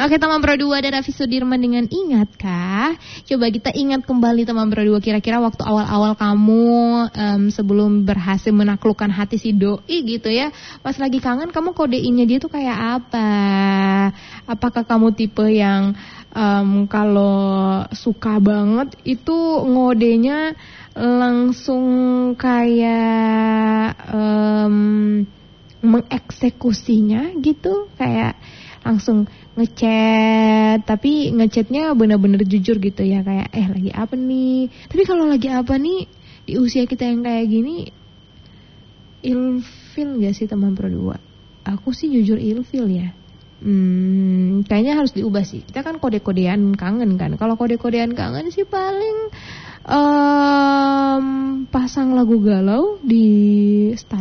Oke, teman Pro 2 dan Raffi Sudirman dengan Ingatkah? Coba kita ingat kembali teman Pro 2, kira-kira waktu awal-awal kamu sebelum berhasil menaklukkan hati si doi gitu ya, pas lagi kangen kamu kodeinnya dia tuh kayak apa? Apakah kamu tipe yang kalau suka banget itu ngodenya langsung kayak mengeksekusinya gitu, kayak langsung ngechat, tapi ngechatnya benar-benar jujur gitu ya, kayak lagi apa nih. Tapi kalau lagi apa nih di usia kita yang kayak gini, ilfil gak sih teman Pro 2? Aku sih jujur ilfil ya. Kayaknya harus diubah sih. Kita kan kode-kodean kangen kan. Kalau kode-kodean kangen sih paling pasang lagu galau di